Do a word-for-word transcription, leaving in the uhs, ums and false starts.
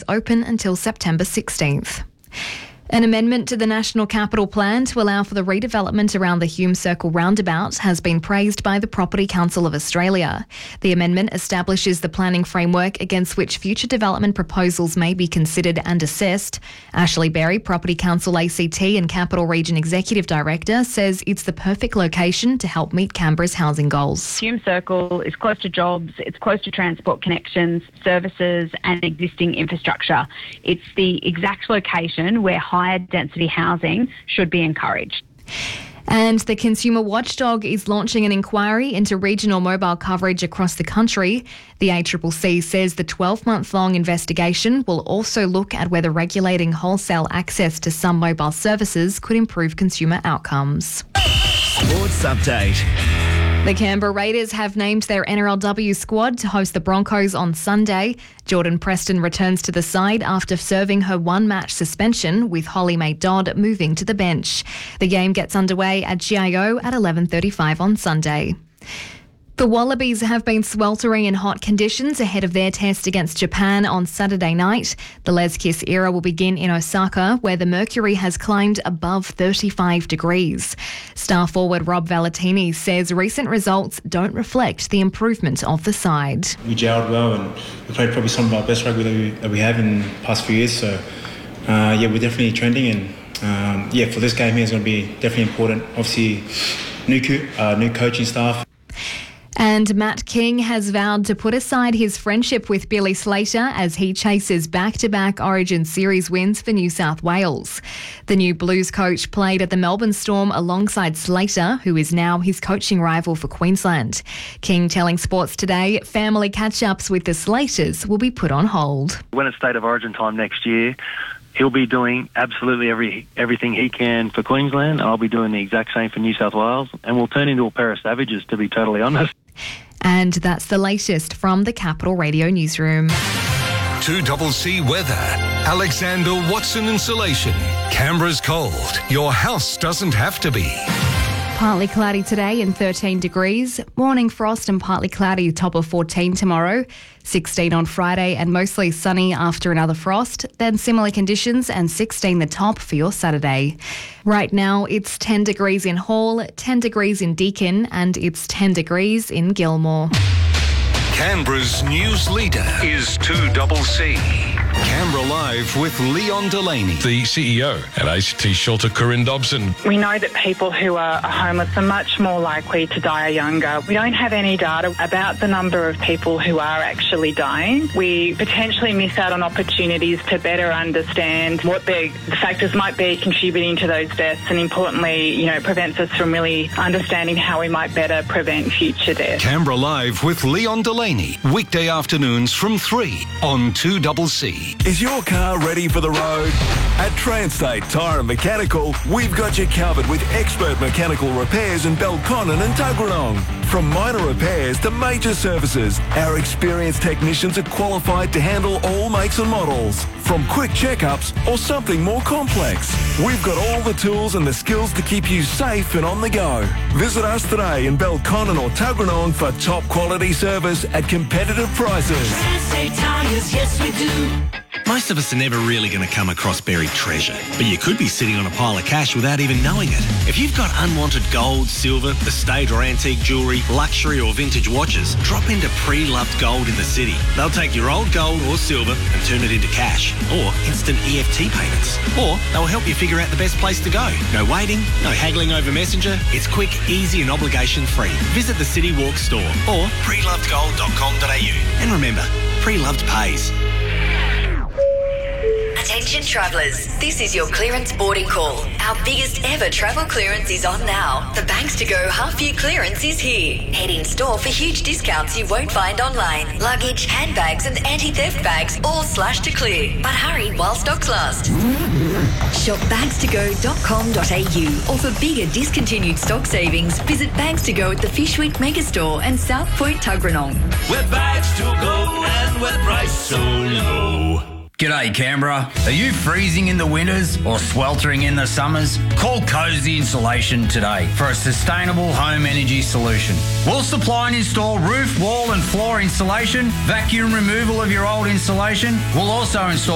open until September sixteenth. An amendment to the National Capital Plan to allow for the redevelopment around the Hume Circle roundabout has been praised by the Property Council of Australia. The amendment establishes the planning framework against which future development proposals may be considered and assessed. Ashley Berry, Property Council A C T and Capital Region Executive Director, says it's the perfect location to help meet Canberra's housing goals. Hume Circle is close to jobs, it's close to transport connections, services and existing infrastructure. It's the exact location where higher density housing should be encouraged. And the Consumer Watchdog is launching an inquiry into regional mobile coverage across the country. The A C C C says the twelve-month-long investigation will also look at whether regulating wholesale access to some mobile services could improve consumer outcomes. Sports Update. The Canberra Raiders have named their N R L W squad to host the Broncos on Sunday. Jordan Preston returns to the side after serving her one-match suspension, with Holly Mae Dodd moving to the bench. The game gets underway at G I O at eleven thirty-five on Sunday. The Wallabies have been sweltering in hot conditions ahead of their test against Japan on Saturday night. The Les Kiss era will begin in Osaka, where the mercury has climbed above thirty-five degrees. Star forward Rob Valentini says recent results don't reflect the improvement of the side. We gelled well and we played probably some of our best rugby that we, that we have in the past few years. So, uh, yeah, we're definitely trending and, um, yeah, for this game here, it's going to be definitely important. Obviously, new, co- uh, new coaching staff. And Matt King has vowed to put aside his friendship with Billy Slater as he chases back-to-back Origin Series wins for New South Wales. The new Blues coach played at the Melbourne Storm alongside Slater, who is now his coaching rival for Queensland. King telling Sports Today family catch-ups with the Slaters will be put on hold. When it's State of Origin time next year, he'll be doing absolutely every everything he can for Queensland. I'll be doing the exact same for New South Wales, and we'll turn into a pair of savages, to be totally honest. And that's the latest from the Capital Radio Newsroom. two C C weather. Alexander Watson Insulation. Canberra's cold. Your house doesn't have to be. Partly cloudy today and thirteen degrees. Morning frost and partly cloudy, top of fourteen tomorrow. sixteen on Friday and mostly sunny after another frost. Then similar conditions and sixteen the top for your Saturday. Right now it's ten degrees in Hall, ten degrees in Deakin and it's ten degrees in Gilmore. Canberra's news leader is two C C. Canberra Live with Leon Delaney. The C E O at A C T Shelter, Corinne Dobson. We know that people who are homeless are much more likely to die younger. We don't have any data about the number of people who are actually dying. We potentially miss out on opportunities to better understand what the factors might be contributing to those deaths, and importantly, you know, it prevents us from really understanding how we might better prevent future deaths. Canberra Live with Leon Delaney. Weekday afternoons from three on two C C. Is your car ready for the road? At Transtate Tyre and Mechanical, we've got you covered with expert mechanical repairs in Belconnen and Tuggeranong. From minor repairs to major services, our experienced technicians are qualified to handle all makes and models. From quick checkups or something more complex, we've got all the tools and the skills to keep you safe and on the go. Visit us today in Belconnen or Tuggeranong for top quality service at competitive prices. Transtate Tyres, yes we do. Most of us are never really going to come across buried treasure, but you could be sitting on a pile of cash without even knowing it. If you've got unwanted gold, silver, estate or antique jewellery, luxury or vintage watches, drop into Pre-Loved Gold in the city. They'll take your old gold or silver and turn it into cash, or instant E F T payments. Or they'll help you figure out the best place to go. No waiting, no haggling over Messenger. It's quick, easy and obligation free. Visit the City Walk store or pre loved gold dot com dot a u. And remember, Pre-Loved pays. Attention travellers, this is your clearance boarding call. Our biggest ever travel clearance is on now. The Banks to Go half year clearance is here. Head in store for huge discounts you won't find online. Luggage, handbags and anti-theft bags all slashed to clear. But hurry while stocks last. Shop bags to go dot com dot a u, or for bigger discontinued stock savings, visit Bags to Go at the Fishwick Megastore and South Point Tuggeranong. We're bags to go and we're priced so low. G'day Canberra. Are you freezing in the winters or sweltering in the summers? Call Cozy Insulation today for a sustainable home energy solution. We'll supply and install roof, wall and floor insulation, vacuum removal of your old insulation. We'll also install